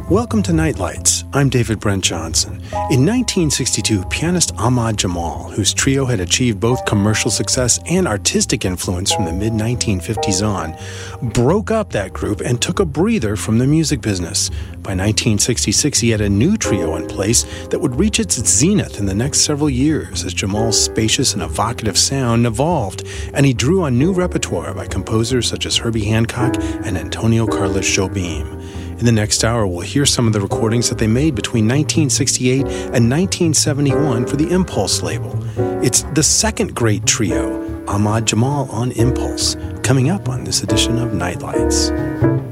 Welcome to Nightlights. I'm David Brent Johnson. In 1962, pianist Ahmad Jamal, whose trio had achieved both commercial success and artistic influence from the mid-1950s on, broke up that group and took a breather from the music business. By 1966, he had a new trio in place that would reach its zenith in the next several years as Jamal's spacious and evocative sound evolved, and he drew on new repertoire by composers such as Herbie Hancock and Antonio Carlos Jobim. In the next hour, we'll hear some of the recordings that they made between 1968 and 1971 for the Impulse label. It's the second great trio, Ahmad Jamal on Impulse, coming up on this edition of Nightlights.